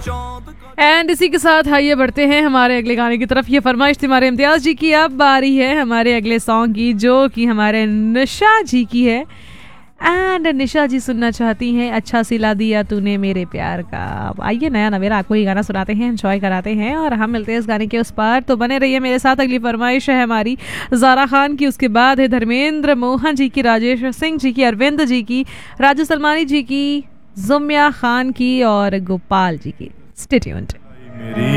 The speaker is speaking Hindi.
एंड इसी के साथ आइए बढ़ते हैं हमारे अगले गाने की तरफ। ये फरमाइश थी हमारे इम्तियाज जी की। अब बारी है हमारे अगले सॉन्ग की, जो कि हमारे निशा जी की है। एंड निशा जी सुनना चाहती हैं अच्छा सिला दिया तूने मेरे प्यार का। आइए नया नवेरा आपको ये गाना सुनाते हैं, एंजॉय कराते हैं और हम मिलते हैं इस गाने के उस पार। तो बने रहिए मेरे साथ। अगली फरमाइश है हमारी ज़ारा खान की, उसके बाद है धर्मेंद्र मोहन जी की, राजेश सिंह जी की, अरविंद जी की, राजू सलमानी जी की, जुम्या खान की और गोपाल जी की। Stay tuned.